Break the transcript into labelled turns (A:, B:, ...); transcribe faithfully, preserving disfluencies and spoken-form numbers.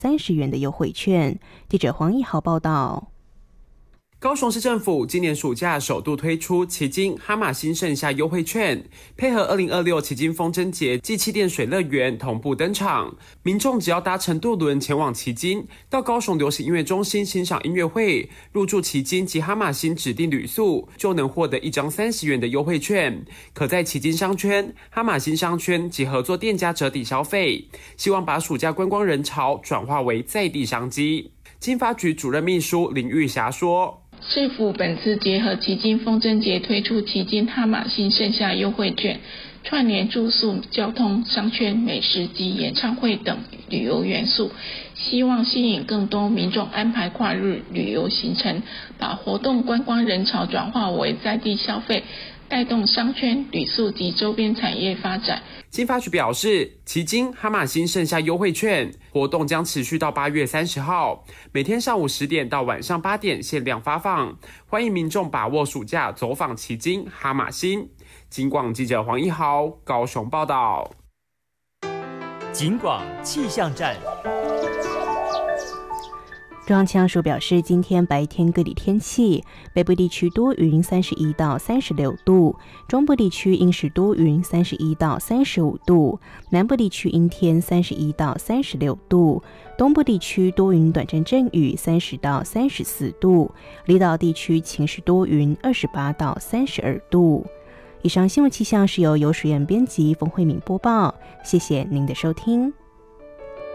A: 三十元的优惠券。记者黄一豪报道。
B: 高雄市政府今年暑假首度推出旗津哈马星盛夏优惠券，配合二零二六旗津风筝节暨气垫水乐园同步登场。民众只要搭乘渡轮前往旗津，到高雄流行音乐中心欣赏音乐会，入住旗津及哈马星指定旅宿，就能获得一张三十元的优惠券，可在旗津商圈、哈马星商圈及合作店家折抵消费，希望把暑假观光人潮转化为在地商机。经发局主任秘书林玉霞说，
C: 市府本次结合旗津风筝节推出旗津哈马星盛夏优惠券，串联住宿、交通、商圈、美食及演唱会等旅游元素，希望吸引更多民众安排跨日旅游行程，把活动观光人潮转化为在地消费，带动商圈、旅宿及周边产业发展。
B: 经发局表示，旗津哈马星盛夏优惠券活动将持续到八月三十号，每天上午十点到晚上八点限量发放，欢迎民众把握暑假走访旗津哈马星。警广记者黄一豪高雄报道。
D: 警广气象站。
A: 中央气象署表示，今天白天各地天气，北部地区多云三十一到三十六度，中部地区阴时多云三十一到三十五度，南部地区阴天三十一到三十六度，东部地区多云短暂阵雨三十到三十四度，离岛地区晴时多云二十八到三十二度。以上新闻气象是由游水燕编辑冯慧敏播报，谢谢您的收听。